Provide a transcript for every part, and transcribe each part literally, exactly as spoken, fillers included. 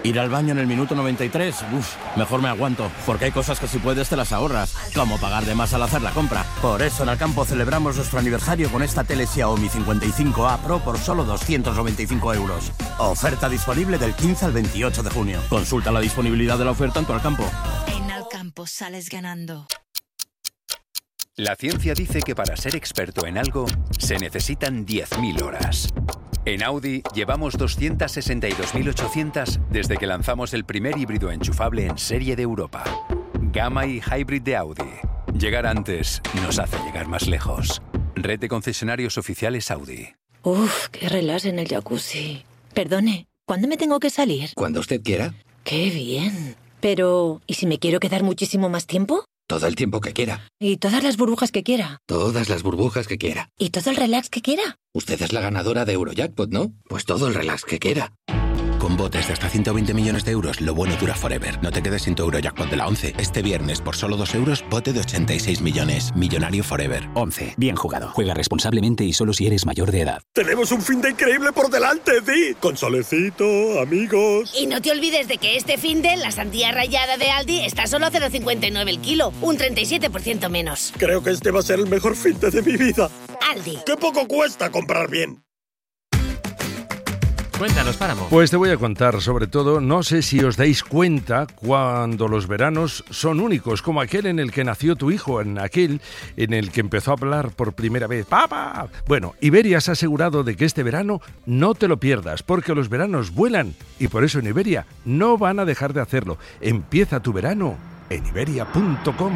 Ir al baño en el minuto noventa y tres, uff, mejor me aguanto, porque hay cosas que si puedes te las ahorras, como pagar de más al hacer la compra. Por eso en Alcampo celebramos nuestro aniversario con esta tele Xiaomi cincuenta y cinco A Pro por solo doscientos noventa y cinco euros. Oferta disponible del quince al veintiocho de junio. Consulta la disponibilidad de la oferta en tu Alcampo. En Alcampo sales ganando. La ciencia dice que para ser experto en algo se necesitan diez mil horas. En Audi llevamos doscientas sesenta y dos mil ochocientas desde que lanzamos el primer híbrido enchufable en serie de Europa. Gamma y Hybrid de Audi. Llegar antes nos hace llegar más lejos. Red de concesionarios oficiales Audi. Uf, qué relax en el jacuzzi. Perdone, ¿cuándo me tengo que salir? Cuando usted quiera. Qué bien. Pero, ¿y si me quiero quedar muchísimo más tiempo? Todo el tiempo que quiera. ¿Y todas las burbujas que quiera? Todas las burbujas que quiera. ¿Y todo el relax que quiera? Usted es la ganadora de Eurojackpot, ¿no? Pues todo el relax que quiera. Con botes de hasta ciento veinte millones de euros, lo bueno dura forever. No te quedes sin tu Eurojackpot de la once. Este viernes, por solo dos euros, bote de ochenta y seis millones. Millonario forever. once. Bien jugado. Juega responsablemente y solo si eres mayor de edad. Tenemos un fin de increíble por delante, Di. Con solecito, amigos. Y no te olvides de que este fin de la sandía rallada de Aldi está solo a cero coma cincuenta y nueve el kilo. Un treinta y siete por ciento menos. Creo que este va a ser el mejor fin de mi vida. Aldi. ¡Qué poco cuesta comprar bien! Cuéntanos, Páramo. Pues te voy a contar, sobre todo, no sé si os dais cuenta cuando los veranos son únicos, como aquel en el que nació tu hijo, en aquel en el que empezó a hablar por primera vez. ¡Papá! Bueno, Iberia se ha asegurado de que este verano no te lo pierdas, porque los veranos vuelan y por eso en Iberia no van a dejar de hacerlo. Empieza tu verano en iberia punto com.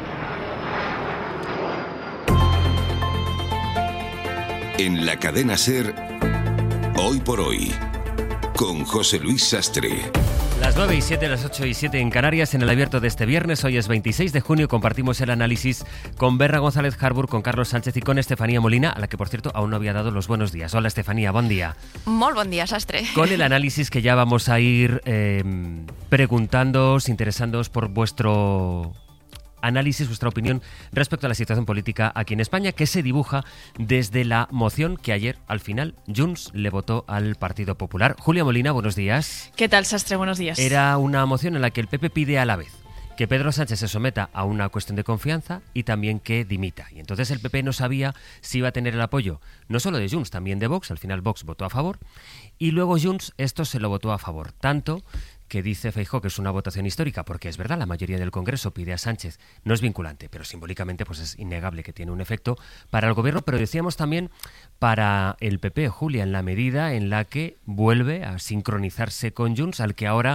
En la cadena SER, Hoy por Hoy, con José Luis Sastre. Las nueve y siete, las ocho y siete en Canarias, en el abierto de este viernes. Hoy es veintiséis de junio, compartimos el análisis con Berra González Harbour, con Carlos Sánchez y con Estefanía Molina, a la que, por cierto, aún no había dado los buenos días. Hola, Estefanía, buen día. Muy buen día, Sastre. Con el análisis que ya vamos a ir eh, preguntándoos, interesándoos por vuestro análisis, vuestra opinión respecto a la situación política aquí en España, que se dibuja desde la moción que ayer, al final, Junts le votó al Partido Popular. Julia Molina, buenos días. ¿Qué tal, Sastre? Buenos días. Era una moción en la que el P P pide a la vez que Pedro Sánchez se someta a una cuestión de confianza y también que dimita. Y entonces el P P no sabía si iba a tener el apoyo no solo de Junts, también de Vox. Al final Vox votó a favor y luego Junts esto se lo votó a favor. Tanto que dice Feijóo que es una votación histórica, porque es verdad, la mayoría del Congreso pide a Sánchez, no es vinculante, pero simbólicamente pues es innegable que tiene un efecto para el Gobierno, pero decíamos también para el P P, Julia, en la medida en la que vuelve a sincronizarse con Junts, al que ahora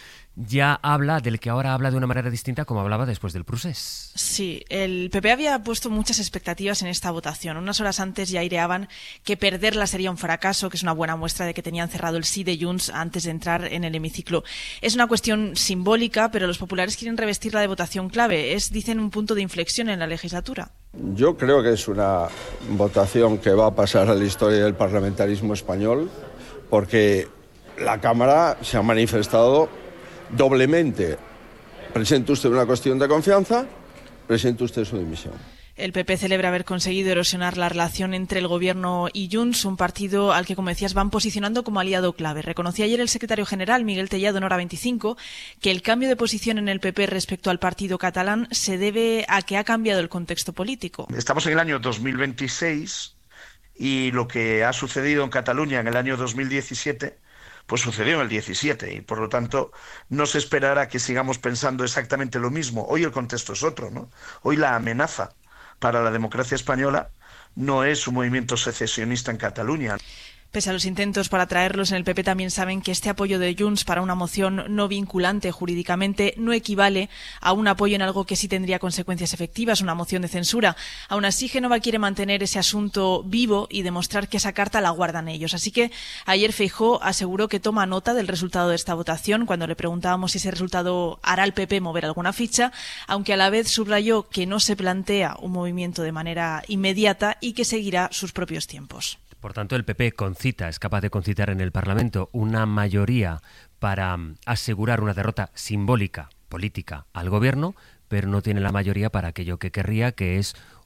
ya habla, del que ahora habla de una manera distinta como hablaba después del procés. Sí, el P P había puesto muchas expectativas en esta votación. Unas horas antes ya aireaban que perderla sería un fracaso, que es una buena muestra de que tenían cerrado el sí de Junts antes de entrar en el hemiciclo. Es una cuestión simbólica, pero los populares quieren revestirla de votación clave. Es, dicen, un punto de inflexión en la legislatura. Yo creo que es una votación que va a pasar a la historia del parlamentarismo español, porque la Cámara se ha manifestado doblemente. Presente usted una cuestión de confianza, presente usted su dimisión. El P P celebra haber conseguido erosionar la relación entre el Gobierno y Junts, un partido al que, como decías, van posicionando como aliado clave. Reconocía ayer el secretario general, Miguel Tellado, en Hora veinticinco, que el cambio de posición en el P P respecto al partido catalán se debe a que ha cambiado el contexto político. Estamos en el año dos mil veintiséis y lo que ha sucedido en Cataluña en el año dos mil diecisiete pues sucedió en el diecisiete y por lo tanto no se esperará que sigamos pensando exactamente lo mismo. Hoy el contexto es otro, ¿no? Hoy la amenaza para la democracia española no es un movimiento secesionista en Cataluña. Pese a los intentos para traerlos, en el P P también saben que este apoyo de Junts para una moción no vinculante jurídicamente no equivale a un apoyo en algo que sí tendría consecuencias efectivas, una moción de censura. Aún así, Génova quiere mantener ese asunto vivo y demostrar que esa carta la guardan ellos. Así que ayer Feijóo aseguró que toma nota del resultado de esta votación cuando le preguntábamos si ese resultado hará al P P mover alguna ficha, aunque a la vez subrayó que no se plantea un movimiento de manera inmediata y que seguirá sus propios tiempos. Por tanto, el P P concita, es capaz de concitar en el Parlamento una mayoría para asegurar una derrota simbólica, política, al Gobierno, pero no tiene la mayoría para aquello que querría, que es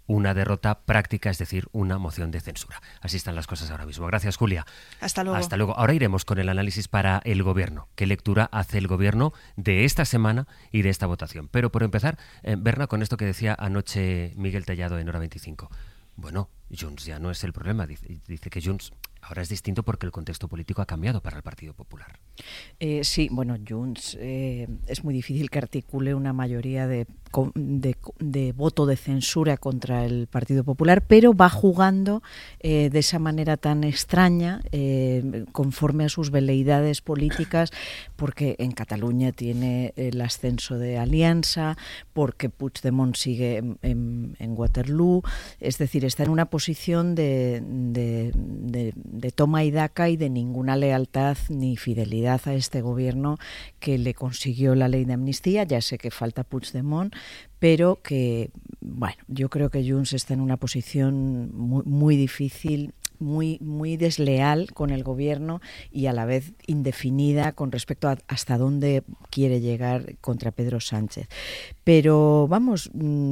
una derrota práctica, es decir, una moción de censura. Así están las cosas ahora mismo. Gracias, Julia. Hasta luego. Hasta luego. Ahora iremos con el análisis para el Gobierno. ¿Qué lectura hace el Gobierno de esta semana y de esta votación? Pero por empezar, eh, Berna, con esto que decía anoche Miguel Tellado en Hora veinticinco. Bueno, Junts ya no es el problema. Dice, dice que Junts ahora es distinto porque el contexto político ha cambiado para el Partido Popular. Eh, sí, bueno, Junts eh, es muy difícil que articule una mayoría de, de, de voto de censura contra el Partido Popular, pero va jugando eh, de esa manera tan extraña, eh, conforme a sus veleidades políticas, porque en Cataluña tiene el ascenso de Alianza, porque Puigdemont sigue en, en, en Waterloo, es decir, está en una posición de, de, de, de toma y daca y de ninguna lealtad ni fidelidad a este gobierno que le consiguió la ley de amnistía. Ya sé que falta Puigdemont, pero que, bueno, yo creo que Junts está en una posición muy, muy difícil, muy, muy desleal con el gobierno y a la vez indefinida con respecto a hasta dónde quiere llegar contra Pedro Sánchez. Pero vamos,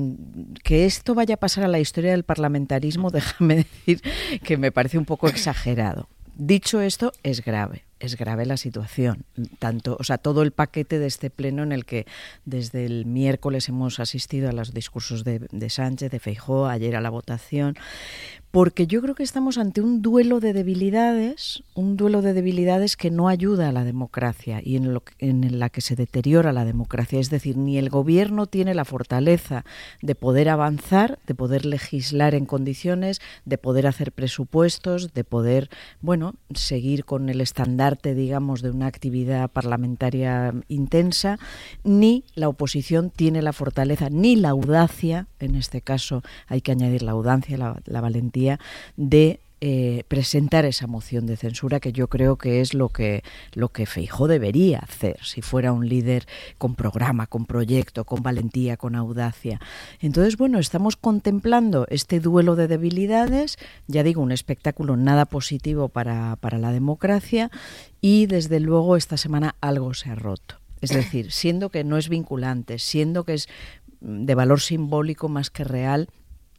que esto vaya a pasar a la historia del parlamentarismo, déjame decir que me parece un poco exagerado. Dicho esto, es grave. Es grave la situación, tanto, o sea, todo el paquete de este pleno en el que desde el miércoles hemos asistido a los discursos de, de Sánchez, de Feijóo, ayer a la votación, porque yo creo que estamos ante un duelo de debilidades, un duelo de debilidades que no ayuda a la democracia y en, lo, en la que se deteriora la democracia. Es decir, ni el gobierno tiene la fortaleza de poder avanzar, de poder legislar en condiciones, de poder hacer presupuestos, de poder, bueno, seguir con el estandarte, digamos, de una actividad parlamentaria intensa, ni la oposición tiene la fortaleza, ni la audacia, en este caso hay que añadir la audacia, la, la valentía, de eh, presentar esa moción de censura, que yo creo que es lo que, lo que Feijóo debería hacer, si fuera un líder con programa, con proyecto, con valentía, con audacia. Entonces, bueno, estamos contemplando este duelo de debilidades, ya digo, un espectáculo nada positivo para, para la democracia, y desde luego esta semana algo se ha roto. Es decir, siendo que no es vinculante, siendo que es de valor simbólico más que real,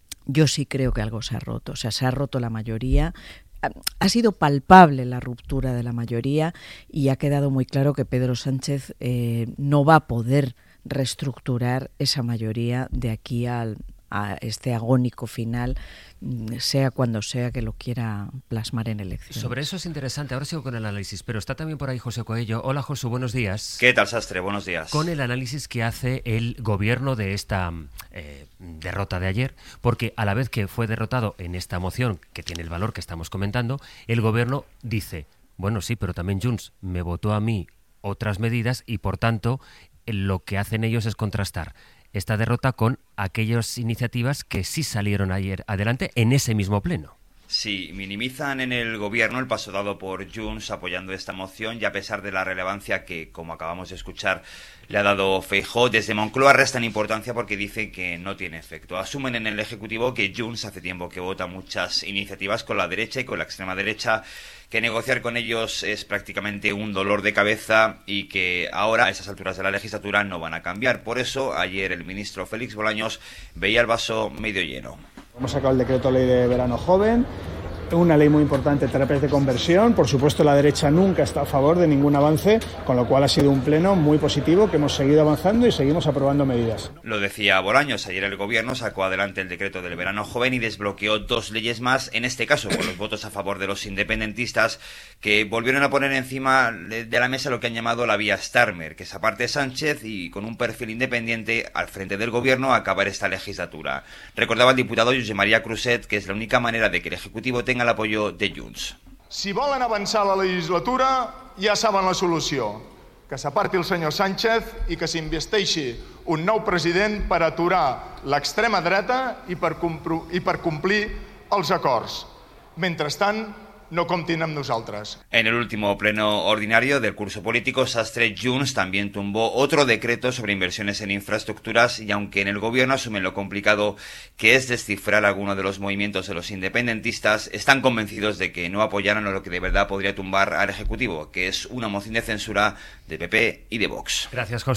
yo sí creo que algo se ha roto. O sea, se ha roto la mayoría. Ha sido palpable la ruptura de la mayoría y ha quedado muy claro que Pedro Sánchez eh, no va a poder reestructurar esa mayoría de aquí al, a este agónico final, sea cuando sea que lo quiera plasmar en elecciones. Sobre eso es interesante. Ahora sigo con el análisis, pero está también por ahí José Coello. Hola, José, buenos días. ¿Qué tal, Sastre? Buenos días. Con el análisis que hace el gobierno de esta eh, derrota de ayer, porque a la vez que fue derrotado en esta moción, que tiene el valor que estamos comentando, el gobierno dice, bueno, sí, pero también Junts me votó a mí otras medidas y, por tanto, lo que hacen ellos es contrastar esta derrota con aquellas iniciativas que sí salieron ayer adelante en ese mismo pleno. Sí, minimizan en el gobierno el paso dado por Junts apoyando esta moción y a pesar de la relevancia que, como acabamos de escuchar, le ha dado Feijóo, desde Moncloa restan importancia porque dicen que no tiene efecto. Asumen en el Ejecutivo que Junts hace tiempo que vota muchas iniciativas con la derecha y con la extrema derecha, que negociar con ellos es prácticamente un dolor de cabeza y que ahora, a esas alturas de la legislatura, no van a cambiar. Por eso, ayer el ministro Félix Bolaños veía el vaso medio lleno. Hemos sacado el decreto ley de verano joven, una ley muy importante, terapias de conversión. Por supuesto, la derecha nunca está a favor de ningún avance, con lo cual ha sido un pleno muy positivo, que hemos seguido avanzando y seguimos aprobando medidas. Lo decía Bolaños, ayer el gobierno sacó adelante el decreto del verano joven y desbloqueó dos leyes más, en este caso con los votos a favor de los independentistas, que volvieron a poner encima de la mesa lo que han llamado la vía Starmer, que es aparte de Sánchez y con un perfil independiente al frente del gobierno a acabar esta legislatura. Recordaba el diputado Josep María Cruzet que es la única manera de que el Ejecutivo tenga el apoyo de Junts. Si volen avançar la legislatura, ja saben la solució. Que s'aparti el senyor Sánchez i que s'investeixi un nou president per aturar l'extrema dreta i per, i per complir els acords. Mentrestant, no comptin amb nosaltres. En el último pleno ordinario del curso político, Sastre, Junts también tumbó otro decreto sobre inversiones en infraestructuras y aunque en el gobierno asumen lo complicado que es descifrar alguno de los movimientos de los independentistas, están convencidos de que no apoyaron a lo que de verdad podría tumbar al Ejecutivo, que es una moción de censura de P P y de Vox. Gracias, Josu.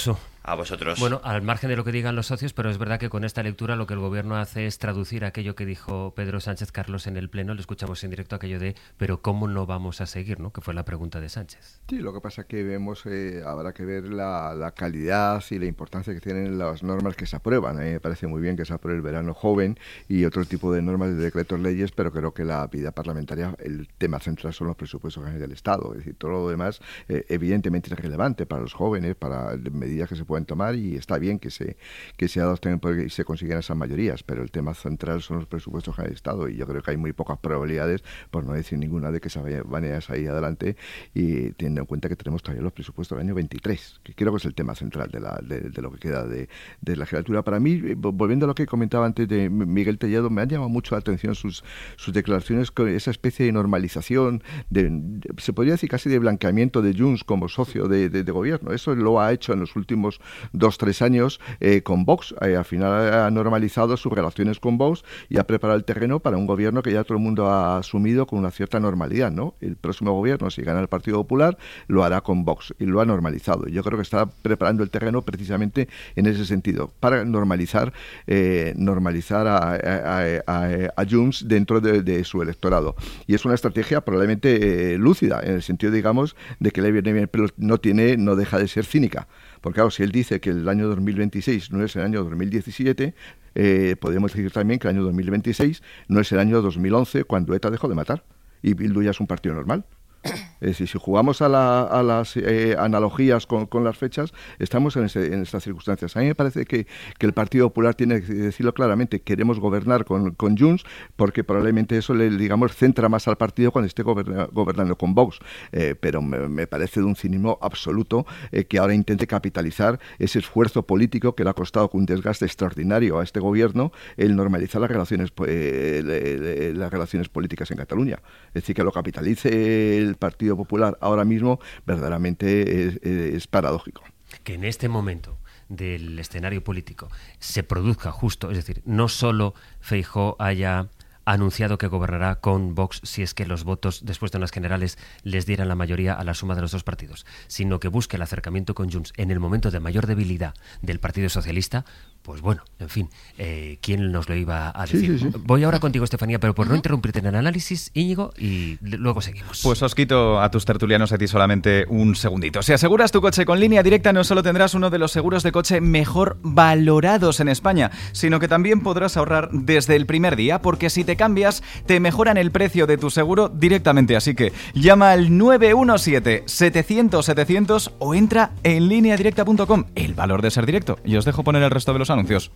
a vosotros. Bueno, al margen de lo que digan los socios, pero es verdad que con esta lectura lo que el gobierno hace es traducir aquello que dijo Pedro Sánchez Carlos en el Pleno. Le escuchamos en directo aquello de ¿pero cómo no vamos a seguir?, ¿no? Que fue la pregunta de Sánchez. Sí, lo que pasa es que vemos, eh, habrá que ver la, la calidad y la importancia que tienen las normas que se aprueban. A mí me parece muy bien que se apruebe el verano joven y otro tipo de normas de decretos leyes, pero creo que la vida parlamentaria, el tema central son los presupuestos generales del Estado. Es decir, todo lo demás eh, evidentemente es relevante para los jóvenes, para medidas que se pueden tomar, y está bien que se que se adopten porque se consigan esas mayorías, pero el tema central son los presupuestos generales del Estado, y yo creo que hay muy pocas probabilidades, por no decir ninguna, de que se van a salir adelante, y teniendo en cuenta que tenemos todavía los presupuestos del año veintitrés, que creo que es el tema central de, la, de, de lo que queda de, de la legislatura. Para mí, volviendo a lo que comentaba antes de Miguel Tellado, me han llamado mucho la atención sus, sus declaraciones con esa especie de normalización, de, de, se podría decir casi de blanqueamiento de Junts como socio de, de, de gobierno. Eso lo ha hecho en los últimos dos, tres años eh, con Vox. Eh, al final ha normalizado sus relaciones con Vox y ha preparado el terreno para un gobierno que ya todo el mundo ha asumido con una cierta normalidad, ¿no? El próximo gobierno, si gana el Partido Popular, lo hará con Vox, y lo ha normalizado. Yo creo que está preparando el terreno precisamente en ese sentido, para normalizar eh, normalizar a, a, a, a Junts dentro de, de su electorado. Y es una estrategia probablemente eh, lúcida, en el sentido, digamos, de que le viene bien, pero no tiene, no deja de ser cínica. Porque claro, si él dice que el año dos mil veintiséis no es el año dos mil diecisiete, eh, podemos decir también que el año dos mil veintiséis no es el año dos mil once, cuando ETA dejó de matar y Bildu ya es un partido normal. Es decir, si jugamos a, la, a las eh, analogías con, con las fechas, estamos en, ese, en estas circunstancias. A mí me parece que, que el Partido Popular tiene que decirlo claramente: queremos gobernar con, con Junts, porque probablemente eso le, digamos, centra más al partido cuando esté goberna, gobernando con Vox. Eh, pero me, me parece de un cinismo absoluto eh, que ahora intente capitalizar ese esfuerzo político que le ha costado con un desgaste extraordinario a este gobierno el normalizar las relaciones, eh, le, le, las relaciones políticas en Cataluña. Es decir, que lo capitalice el Partido Popular ahora mismo verdaderamente es, es paradójico. Que en este momento del escenario político se produzca justo, es decir, no solo Feijóo haya anunciado que gobernará con Vox si es que los votos después de unas generales les dieran la mayoría a la suma de los dos partidos, sino que busque el acercamiento con Junts en el momento de mayor debilidad del Partido Socialista. Pues bueno, en fin, eh, ¿quién nos lo iba a decir? Sí, sí, sí. Voy ahora contigo, Estefanía, pero por no interrumpirte en el análisis, Íñigo, y luego seguimos. Pues os quito a tus tertulianos a ti solamente un segundito. Si aseguras tu coche con Línea Directa, no solo tendrás uno de los seguros de coche mejor valorados en España, sino que también podrás ahorrar desde el primer día, porque si te cambias, te mejoran el precio de tu seguro directamente. Así que llama al nueve uno siete, setecientos, setecientos o entra en línea directa punto com. El valor de ser directo. Y os dejo poner el resto de los anuncios.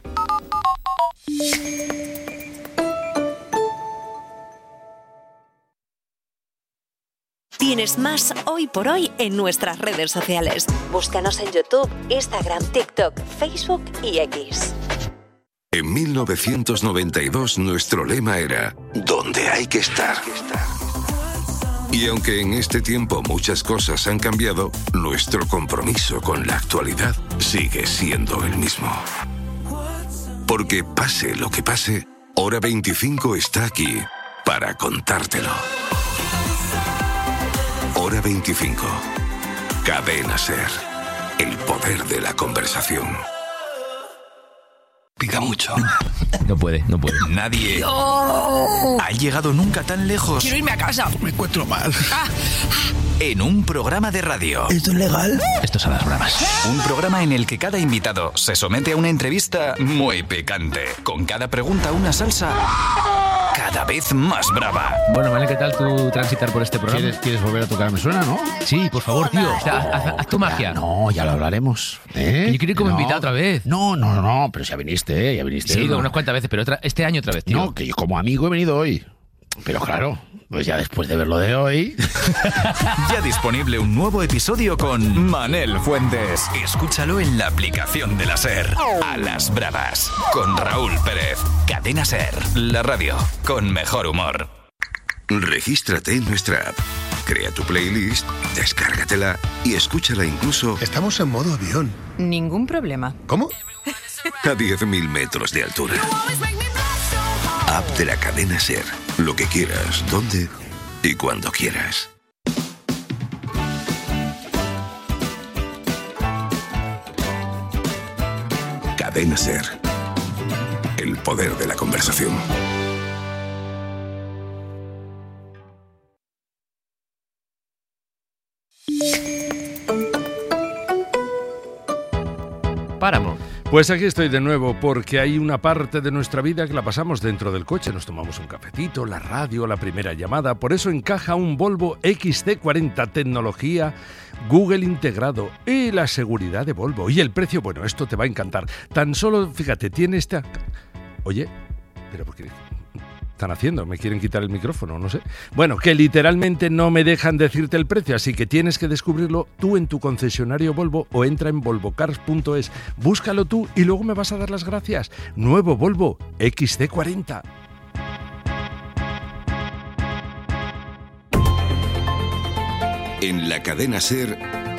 Tienes más Hoy por Hoy en nuestras redes sociales. Búscanos en YouTube, Instagram, TikTok, Facebook y X. En mil novecientos noventa y dos nuestro lema era ¿dónde hay que estar? Y aunque en este tiempo muchas cosas han cambiado, nuestro compromiso con la actualidad sigue siendo el mismo. Porque pase lo que pase, Hora veinticinco está aquí para contártelo. Hora veinticinco. Cadena SER. El poder de la conversación. Pica mucho. No puede, no puede. Nadie ¡Oh! ha llegado nunca tan lejos. Quiero irme a casa. Me encuentro mal. Ah. En un programa de radio. ¿Esto es legal? Esto son las bromas. Un programa en el que cada invitado se somete a una entrevista muy picante. Con cada pregunta una salsa cada vez más brava. Bueno, vale, ¿qué tal tú transitar por este programa? ¿Quieres, quieres volver a tocar? Me suena, ¿no? Sí, por favor, tío. O sea, haz, haz, haz tu magia. Ya, no, ya lo hablaremos. ¿Eh? Yo quiero ir como no. invitado otra vez. No, no, no, pero ya viniste, ¿eh? Ya viniste. Sí, ¿no? unas cuantas veces, pero otra, este año otra vez, tío. No, que yo como amigo he venido hoy. Pero claro, pues ya después de ver lo de hoy... Ya disponible un nuevo episodio con Manel Fuentes. Escúchalo en la aplicación de la SER. A las bravas, con Raúl Pérez. Cadena SER, la radio con mejor humor. Regístrate en nuestra app. Crea tu playlist, descárgatela y escúchala incluso... Estamos en modo avión. Ningún problema. ¿Cómo? A diez mil metros de altura. App de la cadena SER. Lo que quieras, donde y cuando quieras. Cadena SER. El poder de la conversación. Páramo. Pues aquí estoy de nuevo porque hay una parte de nuestra vida que la pasamos dentro del coche. Nos tomamos un cafetito, la radio, la primera llamada. Por eso encaja un Volvo X C cuarenta, tecnología Google integrado y la seguridad de Volvo. Y el precio, bueno, esto te va a encantar. Tan solo, fíjate, tiene esta... Oye, pero ¿por qué están haciendo? ¿Me quieren quitar el micrófono? No sé. Bueno, que literalmente no me dejan decirte el precio, así que tienes que descubrirlo tú en tu concesionario Volvo o entra en volvocars punto es. Búscalo tú y luego me vas a dar las gracias. Nuevo Volvo X C cuarenta. En la cadena SER,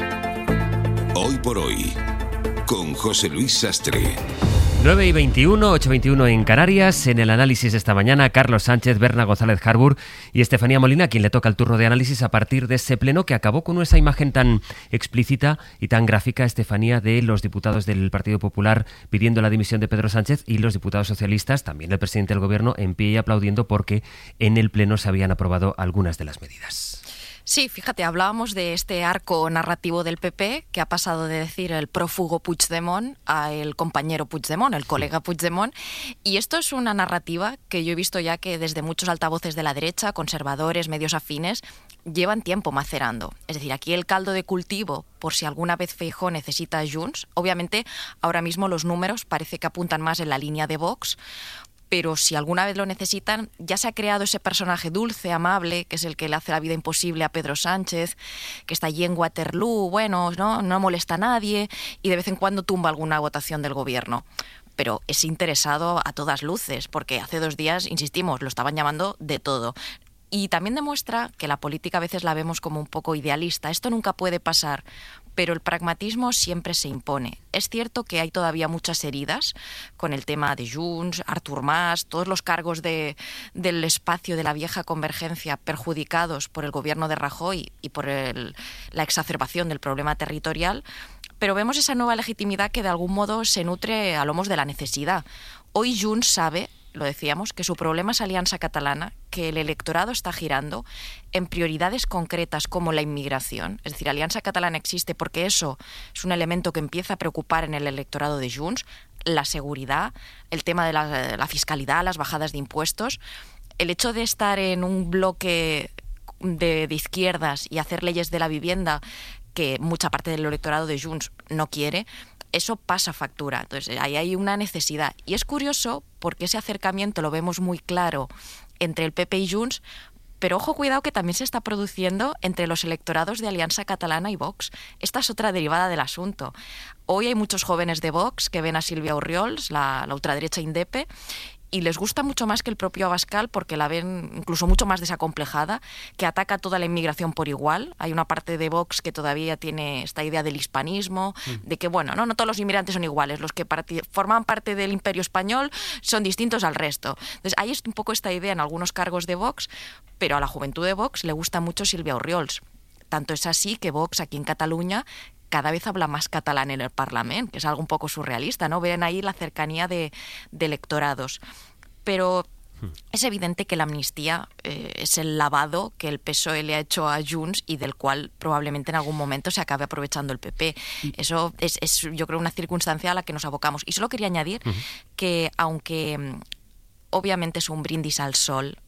Hoy por Hoy, con José Luis Sastre. nueve y veintiuno, ocho y veintiuno en Canarias. En el análisis esta mañana, Carlos Sánchez, Berna González Harbour y Estefanía Molina, a quien le toca el turno de análisis a partir de ese pleno que acabó con esa imagen tan explícita y tan gráfica, Estefanía, de los diputados del Partido Popular pidiendo la dimisión de Pedro Sánchez y los diputados socialistas, también el presidente del Gobierno, en pie y aplaudiendo porque en el pleno se habían aprobado algunas de las medidas. Sí, fíjate, hablábamos de este arco narrativo del P P que ha pasado de decir el prófugo Puigdemont a el compañero Puigdemont, el colega Puigdemont, y esto es una narrativa que yo he visto ya que desde muchos altavoces de la derecha, conservadores, medios afines, llevan tiempo macerando. Es decir, aquí el caldo de cultivo, por si alguna vez Feijóo necesita a Junts, obviamente ahora mismo los números parece que apuntan más en la línea de Vox, pero si alguna vez lo necesitan, ya se ha creado ese personaje dulce, amable, que es el que le hace la vida imposible a Pedro Sánchez, que está allí en Waterloo, bueno, no, no molesta a nadie y de vez en cuando tumba alguna votación del gobierno. Pero es interesado a todas luces, porque hace dos días, insistimos, lo estaban llamando de todo. Y también demuestra que la política a veces la vemos como un poco idealista. Esto nunca puede pasar, pero el pragmatismo siempre se impone. Es cierto que hay todavía muchas heridas con el tema de Junts, Artur Mas, todos los cargos de, del espacio de la vieja convergencia perjudicados por el gobierno de Rajoy y por el, la exacerbación del problema territorial, pero vemos esa nueva legitimidad que de algún modo se nutre a lomos de la necesidad. Hoy Junts sabe, lo decíamos, que su problema es Alianza Catalana, que el electorado está girando en prioridades concretas como la inmigración. Es decir, Alianza Catalana existe porque eso es un elemento que empieza a preocupar en el electorado de Junts, la seguridad, el tema de la, la fiscalidad, las bajadas de impuestos. El hecho de estar en un bloque de, de izquierdas y hacer leyes de la vivienda que mucha parte del electorado de Junts no quiere, eso pasa factura. Entonces, ahí hay una necesidad. Y es curioso porque ese acercamiento lo vemos muy claro entre el P P y Junts, pero ojo, cuidado, que también se está produciendo entre los electorados de Alianza Catalana y Vox. Esta es otra derivada del asunto. Hoy hay muchos jóvenes de Vox que ven a Sílvia Orriols, la, la ultraderecha indepe, y les gusta mucho más que el propio Abascal porque la ven incluso mucho más desacomplejada, que ataca toda la inmigración por igual. Hay una parte de Vox que todavía tiene esta idea del hispanismo, mm. de que, bueno, no, no todos los inmigrantes son iguales, los que part- forman parte del Imperio Español son distintos al resto. Entonces, hay un poco esta idea en algunos cargos de Vox, pero a la juventud de Vox le gusta mucho Sílvia Orriols. Tanto es así que Vox aquí en Cataluña cada vez habla más catalán en el Parlamento, que es algo un poco surrealista, ¿no? Ven ahí la cercanía de, de electorados. Pero es evidente que la amnistía eh, es el lavado que el P S O E le ha hecho a Junts y del cual probablemente en algún momento se acabe aprovechando el P P. Eso es, es yo creo, una circunstancia a la que nos abocamos. Y solo quería añadir uh-huh. que aunque obviamente es un brindis al sol